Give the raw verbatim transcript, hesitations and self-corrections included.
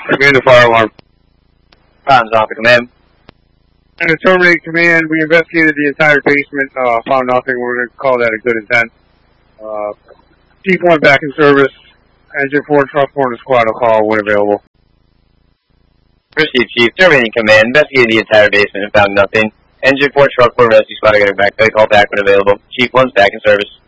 Command to fire alarm. Problems off the command. And to terminate command, we investigated the entire basement, uh, found nothing. We're going to call that a good intent. Uh, Chief one back in service. Engine four truck four in the squad will call when available. Received, Chief. Terminating command. Investigated the entire basement and found nothing. Engine four truck four rescue squad are getting back. They call back when available. Chief one's back in service.